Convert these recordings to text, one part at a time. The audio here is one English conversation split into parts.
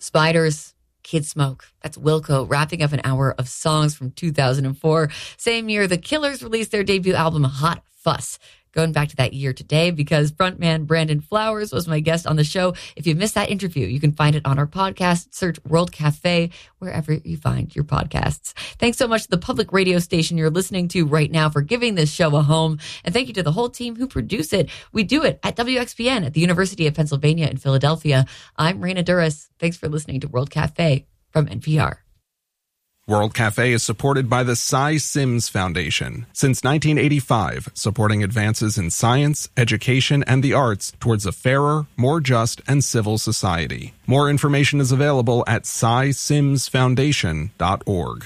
Spiders, Kid Smoke. That's Wilco wrapping up an hour of songs from 2004. Same year, The Killers released their debut album, Hot Fuss. Going back to that year today because frontman Brandon Flowers was my guest on the show. If you missed that interview, you can find it on our podcast. Search World Cafe wherever you find your podcasts. Thanks so much to the public radio station you're listening to right now for giving this show a home. And thank you to the whole team who produce it. We do it at WXPN at the University of Pennsylvania in Philadelphia. I'm Raina Duras. Thanks for listening to World Cafe from NPR. World Cafe is supported by the Cy Sims Foundation. Since 1985, supporting advances in science, education, and the arts towards a fairer, more just, and civil society. More information is available at cysimsfoundation.org.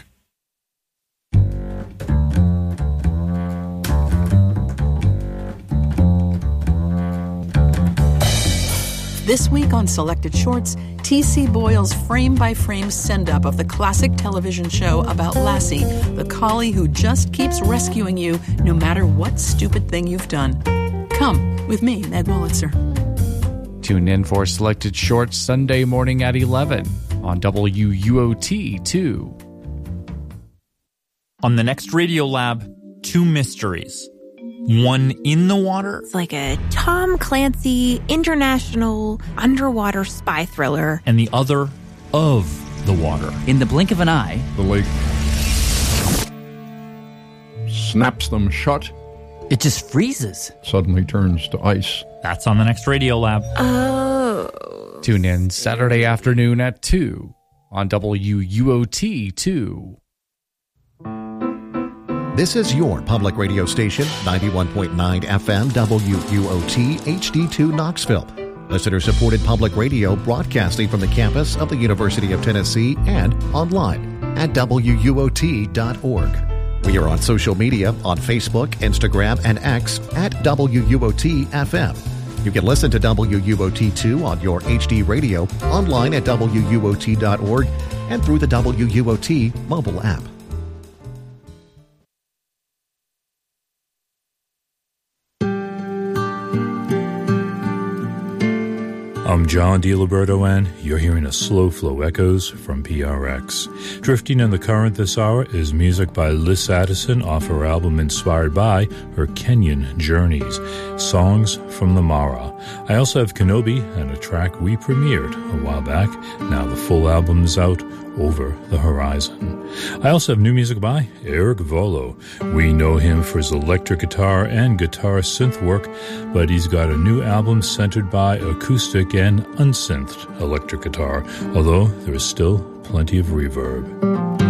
This week on Selected Shorts, T.C. Boyle's frame-by-frame send-up of the classic television show about Lassie, the collie who just keeps rescuing you no matter what stupid thing you've done. Come with me, Ned Wolitzer. Tune in for Selected Shorts Sunday morning at 11 on WUOT2. On the next Radiolab, 2 mysteries. One in the water. It's like a Tom Clancy international underwater spy thriller. And the other of the water. In the blink of an eye, the lake snaps them shut. It just freezes. Suddenly turns to ice. That's on the next Radiolab. Oh. Tune in Saturday afternoon at 2 on WUOT2. This is your public radio station, 91.9 FM WUOT HD2 Knoxville. Listener-supported public radio broadcasting from the campus of the University of Tennessee and online at WUOT.org. We are on social media on Facebook, Instagram, and X at WUOT-FM. You can listen to WUOT2 on your HD radio, online at WUOT.org, and through the WUOT mobile app. I'm John DiLiberto, and you're hearing a Slow Flow Echoes from PRX. Drifting in the current this hour is music by Liz Addison off her album inspired by her Kenyan journeys, Songs from the Mara. I also have Kenobi and a track we premiered a while back. Now the full album is out, Over the Horizon. I also have new music by Eric Volo. We know him for his electric guitar and guitar synth work, but he's got a new album centered by acoustic and unsynthed electric guitar, although there is still plenty of reverb.